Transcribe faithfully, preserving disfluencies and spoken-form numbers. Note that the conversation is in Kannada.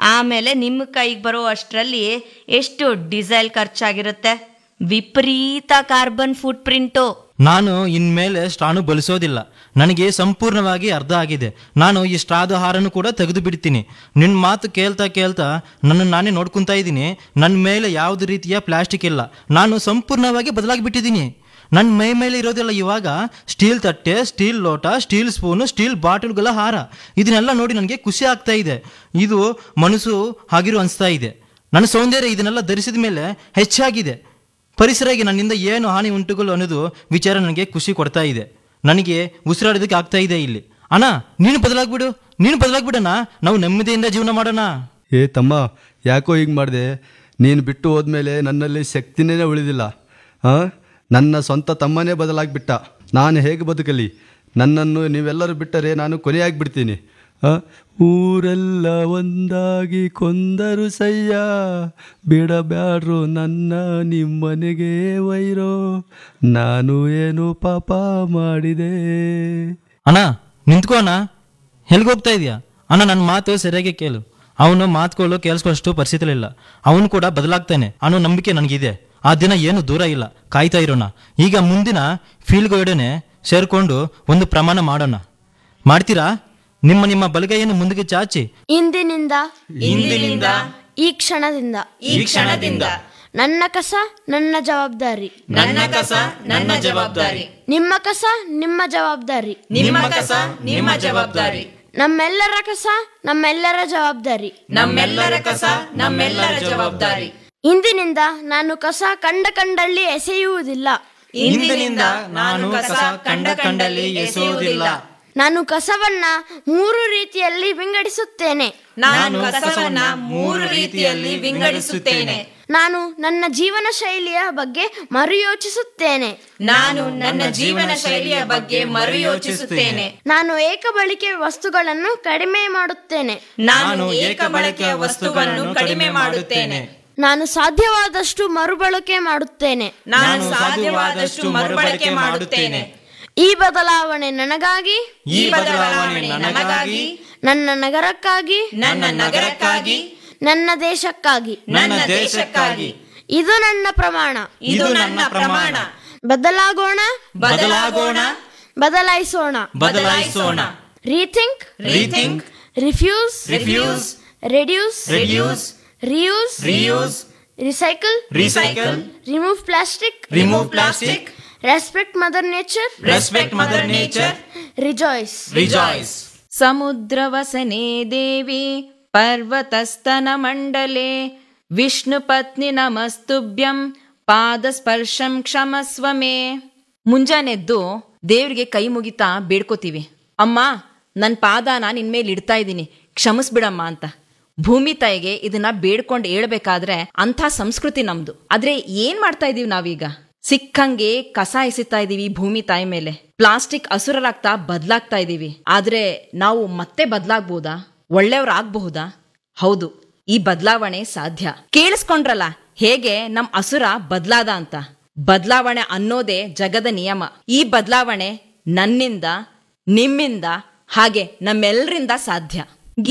ಆಮೇಲೆ ನಿಮ್ಮ ಕೈಗೆ ಬರೋ ಅಷ್ಟರಲ್ಲಿ ಎಷ್ಟು ಡೀಸೆಲ್ ಖರ್ಚಾಗಿರುತ್ತೆ. ವಿಪರೀತ ಕಾರ್ಬನ್ ಫುಟ್ ಪ್ರಿಂಟು. ನಾನು ಇನ್ಮೇಲೆ ಸ್ಟ್ರಾನು ಬಳಸೋದಿಲ್ಲ. ನನಗೆ ಸಂಪೂರ್ಣವಾಗಿ ಅರ್ಧ ಆಗಿದೆ. ನಾನು ಈ ಸ್ಟ್ರಾದ ಹಾರನ್ನು ಕೂಡ ತೆಗೆದು ಬಿಡ್ತೀನಿ. ನಿನ್ನ ಮಾತು ಕೇಳ್ತಾ ಕೇಳ್ತಾ ನನ್ನ ನಾನೇ ನೋಡ್ಕೊತಾ ಇದ್ದೀನಿ. ನನ್ನ ಮೇಲೆ ಯಾವುದೇ ರೀತಿಯ ಪ್ಲಾಸ್ಟಿಕ್ ಇಲ್ಲ. ನಾನು ಸಂಪೂರ್ಣವಾಗಿ ಬದಲಾಗಿಬಿಟ್ಟಿದ್ದೀನಿ. ನನ್ನ ಮೈ ಮೇಲೆ ಇರೋದಿಲ್ಲ ಇವಾಗ ಸ್ಟೀಲ್ ತಟ್ಟೆ, ಸ್ಟೀಲ್ ಲೋಟ, ಸ್ಟೀಲ್ ಸ್ಪೂನು, ಸ್ಟೀಲ್ ಬಾಟಲ್ಗಳ ಹಾರ. ಇದನ್ನೆಲ್ಲ ನೋಡಿ ನನಗೆ ಖುಷಿ ಆಗ್ತಾ ಇದೆ. ಇದು ಮನಸ್ಸು ಆಗಿರೋ ಅನಿಸ್ತಾ ಇದೆ. ನನ್ನ ಸೌಂದರ್ಯ ಇದನ್ನೆಲ್ಲ ಧರಿಸಿದ ಮೇಲೆ ಹೆಚ್ಚಾಗಿದೆ. ಪರಿಸರಕ್ಕೆ ನನ್ನಿಂದ ಏನು ಹಾನಿ ಉಂಟುಗಳು ಅನ್ನೋದು ವಿಚಾರ ನನಗೆ ಖುಷಿ ಕೊಡ್ತಾ ಇದೆ. ನನಗೆ ಉಸಿರಾಡೋದಕ್ಕೆ ಆಗ್ತಾ ಇದೆ ಇಲ್ಲಿ. ಅಣ್ಣ, ನೀನು ಬದಲಾಗ್ಬಿಡು, ನೀನು ಬದಲಾಗ್ಬಿಡಣ್ಣ. ನಾವು ನೆಮ್ಮದಿಯಿಂದ ಜೀವನ ಮಾಡೋಣ. ಏ ತಮ್ಮ, ಯಾಕೋ ಹೀಗೆ ಮಾಡಿದೆ? ನೀನು ಬಿಟ್ಟು ಹೋದ್ಮೇಲೆ ನನ್ನಲ್ಲಿ ಶಕ್ತಿನೇ ಉಳಿದಿಲ್ಲ. ಹಾಂ, ನನ್ನ ಸ್ವಂತ ತಮ್ಮನೇ ಬದಲಾಗ್ಬಿಟ್ಟ. ನಾನು ಹೇಗೆ ಬದುಕಲಿ? ನನ್ನನ್ನು ನೀವೆಲ್ಲರೂ ಬಿಟ್ಟರೆ ನಾನು ಕೊನೆಯಾಗಿಬಿಡ್ತೀನಿ. ಊರೆಲ್ಲ ಒಂದಾಗಿ ಕೊಂದರು ಸಯ್ಯ, ಬಿಡಬ್ಯಾಡ್ರು ನನ್ನ ನಿಮ್ಮನೆಗೆ ವೈರೋ, ನಾನು ಏನು ಪಾಪ ಮಾಡಿದೆ. ಅಣ್ಣ ನಿಂತ್ಕೋ ಅಣ್ಣ, ಎಲ್ಗೋಗ್ತಾ ಇದೆಯಾ ಅಣ್ಣ? ನನ್ನ ಮಾತು ಸರಿಯಾಗಿ ಕೇಳು. ಅವನು ಮಾತುಗಳು ಕೇಳಿಸ್ಕೊಳ್ಳೋಷ್ಟು ಪರಿಸ್ಥಿತಿ ಇಲ್ಲ. ಅವನು ಕೂಡ ಬದಲಾಗ್ತಾನೆ ಅನ್ನೋ ನಂಬಿಕೆ ನನಗಿದೆ. ಆ ದಿನ ಏನು ದೂರ ಇಲ್ಲ, ಕಾಯ್ತಾ ಇರೋಣ. ಈಗ ಮುಂದಿನ ಫೀಲ್ಡ್ಗಳೊಡನೆ ಸೇರಿಕೊಂಡು ಒಂದು ಪ್ರಮಾಣ ಮಾಡೋಣ. ಮಾಡ್ತೀರಾ? ನಿಮ್ಮ ನಿಮ್ಮ ಬಲಗೈಯನ್ನು ಮುಂದಕ್ಕೆ ಚಾಚಿ. ಇಂದಿನಿಂದ ಇಂದಿನಿಂದ ಈ ಕ್ಷಣದಿಂದ ಈ ಕ್ಷಣದಿಂದ ನನ್ನ ಕಸ ನನ್ನ ಜವಾಬ್ದಾರಿ, ನನ್ನ ಕಸ ನನ್ನ ಜವಾಬ್ದಾರಿ, ನಿಮ್ಮ ಕಸ ನಿಮ್ಮ ಜವಾಬ್ದಾರಿ, ನಿಮ್ಮ ಕಸ ನಿಮ್ಮ ಜವಾಬ್ದಾರಿ, ನಮ್ಮೆಲ್ಲರ ಕಸ ನಮ್ಮೆಲ್ಲರ ಜವಾಬ್ದಾರಿ, ನಮ್ಮೆಲ್ಲರ ಕಸ ನಮ್ಮೆಲ್ಲರ ಜವಾಬ್ದಾರಿ. ಇಂದಿನಿಂದ ನಾನು ಕಸ ಕಂಡ ಕಂಡಲ್ಲಿ ಎಸೆಯುವುದಿಲ್ಲ. ಇಂದಿನಿಂದ ನಾನು ಕಸ ಕಂಡ ಕಂಡಲ್ಲಿ ಎಸೆಯುವುದಿಲ್ಲ. ನಾನು ಕಸವನ್ನ ಮೂರು ರೀತಿಯಲ್ಲಿ ವಿಂಗಡಿಸುತ್ತೇನೆ. ನಾನು ಕಸವನ್ನ ಮೂರು ರೀತಿಯಲ್ಲಿ ವಿಂಗಡಿಸುತ್ತೇನೆ. ನಾನು ನನ್ನ ಜೀವನ ಶೈಲಿಯ ಬಗ್ಗೆ ಮರುಯೋಚಿಸುತ್ತೇನೆ. ನಾನು ನನ್ನ ಜೀವನ ಶೈಲಿಯ ಬಗ್ಗೆ ಮರುಯೋಚಿಸುತ್ತೇನೆ. ನಾನು ಏಕ ಬಳಕೆ ವಸ್ತುಗಳನ್ನು ಕಡಿಮೆ ಮಾಡುತ್ತೇನೆ. ನಾನು ಏಕ ಬಳಕೆಯ ವಸ್ತುವನ್ನು ಕಡಿಮೆ ಮಾಡುತ್ತೇನೆ. ನಾನು ಸಾಧ್ಯವಾದಷ್ಟು ಮರುಬಳಕೆ ಮಾಡುತ್ತೇನೆ. ನಾನು ಸಾಧ್ಯವಾದಷ್ಟು ಮರುಬಳಕೆ ಮಾಡುತ್ತೇನೆ. ಈ ಬದಲಾವಣೆ ನನಗಾಗಿ, ಈ ಬದಲಾವಣೆ ನಮಗಾಗಿ, ನನ್ನ ನಗರಕ್ಕಾಗಿ, ನನ್ನ ನಗರಕ್ಕಾಗಿ, ನನ್ನ ದೇಶಕ್ಕಾಗಿ, ನನ್ನ ದೇಶಕ್ಕಾಗಿ. ಇದು ನನ್ನ ಪ್ರಮಾಣ, ಇದು ನನ್ನ ಪ್ರಮಾಣ. ಬದಲಾಗೋಣ, ಬದಲಾಗೋಣ, ಬದಲಾಯಿಸೋಣ, ಬದಲಾಯಿಸೋಣ. Rethink, rethink, refuse, refuse, reduce, reduce, reuse, reuse, recycle, recycle, remove plastic, remove plastic, respect mother nature, respect mother nature, rejoice, rejoice. ಸಮುದ್ರವಸನೆ ದೇವಿ ಪರ್ವತಸ್ತನ ಮಂಡಲೆ ವಿಷ್ಣುಪತ್ನಿ ನಮಸ್ತುಭ್ಯಂ ಪಾದಸ್ಪರ್ಶಂ ಕ್ಷಮಸ್ವ ಮೇ. ಮುಂಜಾನೆದ್ದು ದೇವ್ರಿಗೆ ಕೈ ಮುಗಿತಾ ಬೇಡ್ಕೋತೀವಿ, ಅಮ್ಮ ನನ್ನ ಪಾದನ ನಿನ್ ಮೇಲೆ ಇಡ್ತಾ ಇದ್ದೀನಿ, ಕ್ಷಮಿಸ್ಬಿಡಮ್ಮ ಅಂತ. ಭೂಮಿ ತಾಯಿಗೆ ಇದನ್ನ ಬೇಡ್ಕೊಂಡು ಹೇಳ್ಬೇಕಾದ್ರೆ ಅಂಥ ಸಂಸ್ಕೃತಿ ನಮ್ದು. ಆದ್ರೆ ಏನ್ ಮಾಡ್ತಾ ಇದೀವಿ ನಾವೀಗ? ಸಿಕ್ಕಂಗೆ ಕಸ ಎಸಿತಾ ಇದೀವಿ ಭೂಮಿ ತಾಯಿ ಮೇಲೆ. ಪ್ಲಾಸ್ಟಿಕ್ ಹಸುರರಾಗ್ತಾ ಬದಲಾಗ್ತಾ ಇದೀವಿ. ಆದ್ರೆ ನಾವು ಮತ್ತೆ ಬದಲಾಗ್ಬಹುದಾ? ಒಳ್ಳೆಯವ್ರಾಗಬಹುದಾ? ಹೌದು, ಈ ಬದಲಾವಣೆ ಸಾಧ್ಯ. ಕೇಳಿಸ್ಕೊಂಡ್ರಲ್ಲ ಹೇಗೆ ನಮ್ ಹಸುರ ಬದಲಾದ ಅಂತ. ಬದಲಾವಣೆ ಅನ್ನೋದೇ ಜಗದ ನಿಯಮ. ಈ ಬದಲಾವಣೆ ನನ್ನಿಂದ, ನಿಮ್ಮಿಂದ, ಹಾಗೆ ನಮ್ಮೆಲ್ಲರಿಂದ ಸಾಧ್ಯ.